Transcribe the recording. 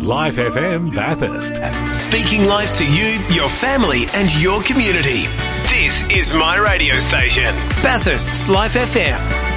Life FM Bathurst. Speaking life to you, your family and your community. This is my radio station, Bathurst's Life FM.